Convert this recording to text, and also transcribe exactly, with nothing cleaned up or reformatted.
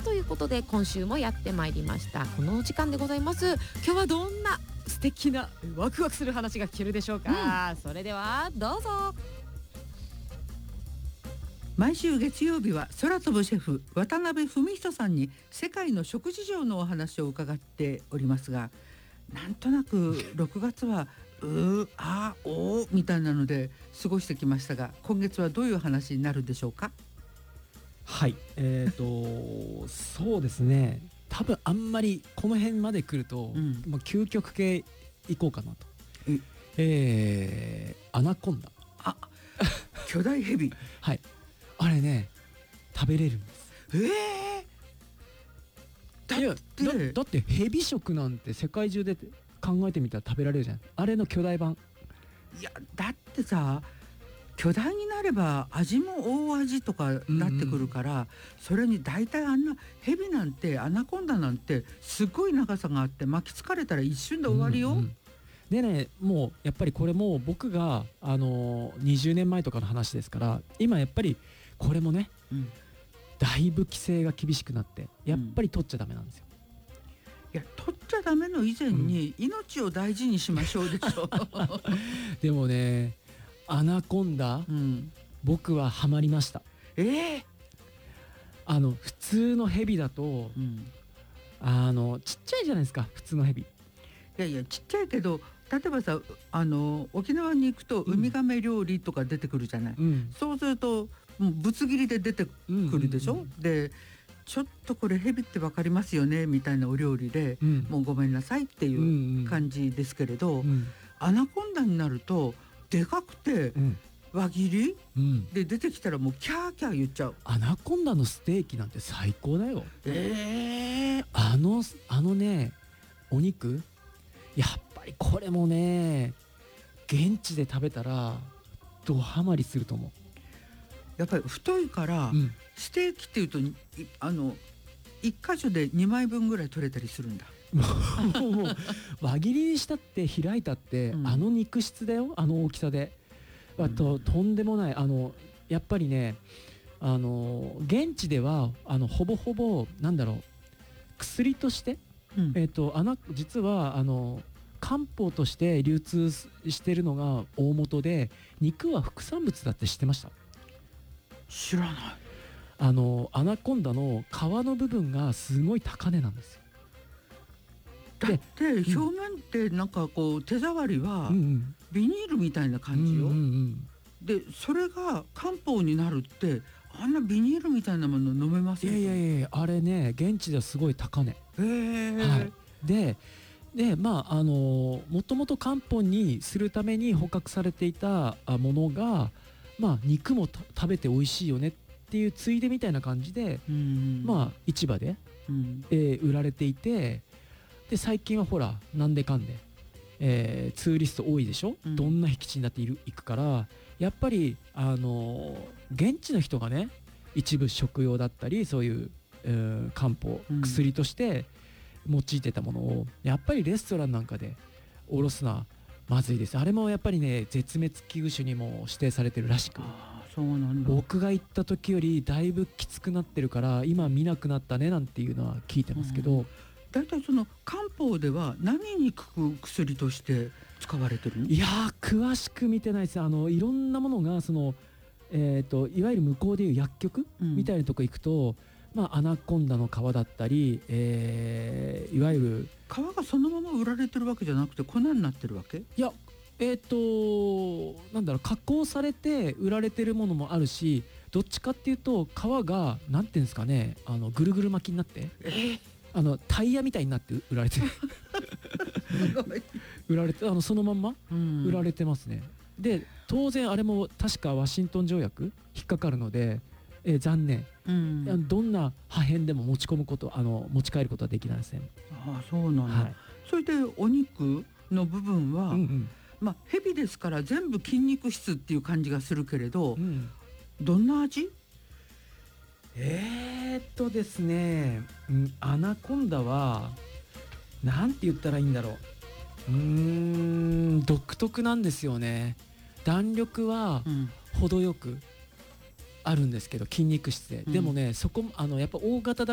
ということで今週もやってまいりました。このお時間でございます。今日はどんな素敵なワクワクする話が聞けるでしょうか、うん、それではどうぞ。 毎週月曜日は空飛ぶシェフ渡辺文人さんに世界の食事情のお話を伺っておりますが、なんとなくろくがつはうーあーおーみたいなので過ごしてきましたが、今月はどういう話になるでしょうか。 はい、えーとそうですね、多分あんまりこの辺まで来ると、うん、もう究極系いこうかなと。え、えー、アナコンダ。 あ、巨大ヘビはい、あれね食べれるんです。 えー、 だっていや だ, だってヘビ食なんて世界中で考えてみたら食べられるじゃん、あれの巨大版。 いやだってさ、巨大になれば味も大味とかなってくるから、うんうん、それに大体あんなヘビなんてアナコンダなんてすごい長さがあって巻きつかれたら一瞬で終わりよ、うんうん、 でね、もうやっぱりこれも僕があのにじゅうねんまえとかの話ですから、今やっぱりこれもね、うん、だいぶ規制が厳しくなってやっぱり取っちゃダメなんですよ、 うん、いや取っちゃダメの以前に命を大事にしましょうでしょでもねアナコンダ、うん、僕はハマりました。 えー、 あの普通のヘビだと、うん、あのちっちゃいじゃないですか普通のヘビ。いやいやちっちゃいけど、例えばさ、あの沖縄に行くとウミガメ料理とか出てくるじゃない、うん、そうするともうぶつ切りで出てくるでしょ、うんうんうん、でちょっとこれヘビって分かりますよねみたいなお料理で、うん、もうごめんなさいっていう感じですけれど、うんうん、アナコンダになるとでかくて、うん、輪切り、うん、で出てきたらもうキャーキャー言っちゃう。 アナコンダのステーキなんて最高だよ。 えー、 あのあのねお肉やっぱりこれもね現地で食べたらドハマりすると思う。 やっぱり太いから、うん、ステーキっていうとあのいっ箇所でにまいぶんぐらい取れたりするんだもうもう輪切りにしたって開いたって、うん、あの肉質だよ、あの大きさで、あと、うん、とんでもない。あのやっぱりねあの現地ではあのほぼほぼなんだろう薬として、うん、えーと、あな実はあの漢方として流通してるのが大元で、肉は副産物だって知ってました？ 知らない。 あのアナコンダの皮の部分がすごい高値なんですよ。 だって表面ってなんかこう手触りはビニールみたいな感じよ、うんうんうん、でそれが漢方になるってあんなビニールみたいなもの飲めますよ。 いやいやいや、あれね現地ではすごい高値、 えーはい、ででまああのもともと漢方にするために捕獲されていたものが、まあ肉も食べて美味しいよねっていうついでみたいな感じで、うん、まあ市場で、うんえー、売られていて、で最近はほらなんでかんで、えー、ツーリスト多いでしょ、うん、どんな僻地になっている行くから、やっぱりあの現地の人がね一部食用だったりそういう、えー、漢方、うん、薬として用いてたものをやっぱりレストランなんかでおろすのはまずいです。あれもやっぱりね絶滅危惧種にも指定されてるらしく、 あそうなんだ。 僕が行った時よりだいぶきつくなってるから今見なくなったねなんていうのは聞いてますけど、うん、 だいたいその漢方では何に効く薬として使われてるの？ いやー詳しく見てないです。あのいろんなものがその、えー、といわゆる向こうでいう薬局、うん、みたいなとこ行くと、まあ、アナコンダの皮だったり、えー、いわゆる皮がそのまま売られてるわけじゃなくて粉になってるわけ？ いやえーとなんだろう加工されて売られてるものもあるし、どっちかっていうと皮がなんていうんですかね、あのぐるぐる巻きになって、えー、あのタイヤみたいになって売られて売られてあのそのまんま売られてますね。で当然あれも確かワシントン条約引っかかるので、えー、残念、うん、どんな破片でも持ち込むことあの持ち帰ることはできないですね。 ああそうなんだ、はい、それでお肉の部分は、うんうんまあ、ヘビですから全部筋肉質っていう感じがするけれど、うん、どんな味？ えーっとですね、うん、アナコンダはなんて言ったらいいんだろう、うーん独特なんですよね。弾力は程よくあるんですけど筋肉質で、うん、でもねそこあのやっぱ大型だ